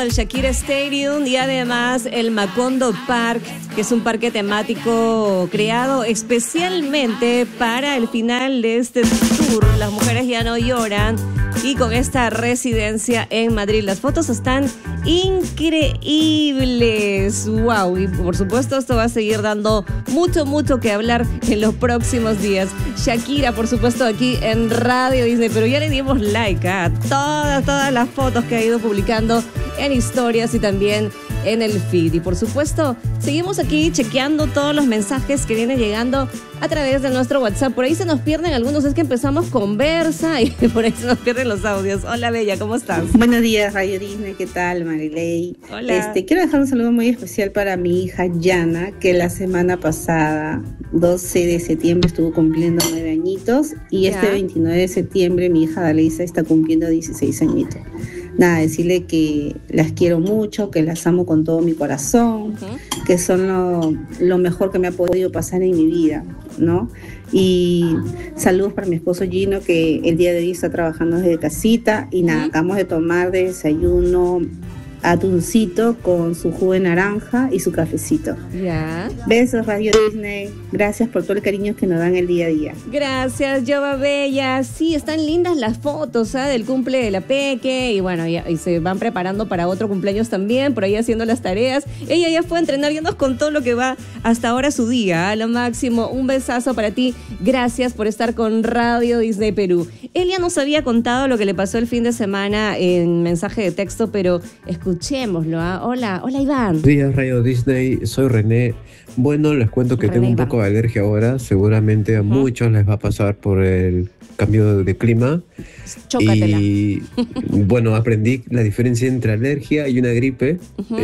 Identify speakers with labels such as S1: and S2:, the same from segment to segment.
S1: del Shakira Stadium y además el Macondo Park, que es un parque temático creado especialmente para el final de este tour. Las mujeres ya no lloran. Y con esta residencia en Madrid, las fotos están increíbles. ¡Wow! Y por supuesto esto va a seguir dando mucho que hablar en los próximos días. Shakira, por supuesto, aquí en Radio Disney, pero ya le dimos like a todas las fotos que ha ido publicando en historias y también en el feed. Y por supuesto, seguimos aquí chequeando todos los mensajes que vienen llegando a través de nuestro WhatsApp. Por ahí se nos pierden algunos, es que empezamos conversa y por ahí se nos pierden los audios. Hola, Bella, ¿cómo estás?
S2: Buenos días, Radio Disney, ¿qué tal, Marilei?
S1: Hola.
S2: Quiero dejar un saludo muy especial para mi hija Yana, que la semana pasada, 12 de septiembre, estuvo cumpliendo 9 añitos y este 29 de septiembre mi hija Dalisa está cumpliendo 16 añitos. Nada, decirle que las quiero mucho, que las amo con todo mi corazón, que son lo mejor que me ha podido pasar en mi vida, ¿no? Y saludos para mi esposo Gino, que el día de hoy está trabajando desde casita. Y nada, acabamos de tomar de desayuno atuncito con su jugo de naranja y su cafecito.
S1: Ya.
S2: Besos, Radio Disney. Gracias por todo el cariño que nos dan el día a día.
S1: Gracias, Jova Bella. Sí, están lindas las fotos del cumple de la Peque. Y bueno, y se van preparando para otro cumpleaños también, por ahí haciendo las tareas. Ella ya fue a entrenar, ya nos contó lo que va hasta ahora su día. A lo máximo, un besazo para ti. Gracias por estar con Radio Disney Perú. Él ya nos había contado lo que le pasó el fin de semana en mensaje de texto, pero escuchémoslo. Hola Iván.
S3: Buenos días, Radio Disney, soy René. Bueno, les cuento que tengo un poco de alergia ahora. Seguramente a muchos les va a pasar por el cambio de clima.
S1: Chócatela.
S3: Y bueno, aprendí la diferencia entre alergia y una gripe.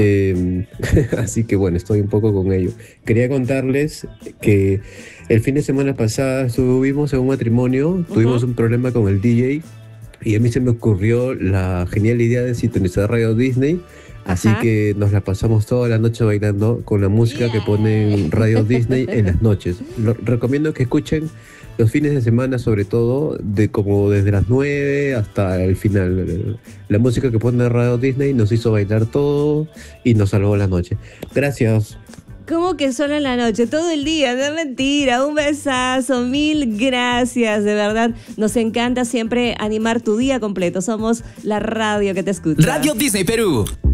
S3: Así que bueno, estoy un poco con ello. Quería contarles que el fin de semana pasado estuvimos en un matrimonio, tuvimos un problema con el DJ. Y a mí se me ocurrió la genial idea de sintonizar Radio Disney, así que nos la pasamos toda la noche bailando con la música que pone Radio Disney en las noches. Recomiendo que escuchen los fines de semana, sobre todo, como desde las 9 hasta el final. La música que pone Radio Disney nos hizo bailar todo y nos salvó la noche. Gracias.
S1: ¿Cómo que solo en la noche? Todo el día, no es mentira. Un besazo, mil gracias, de verdad. Nos encanta siempre animar tu día completo. Somos la radio que te escucha.
S4: Radio Disney Perú.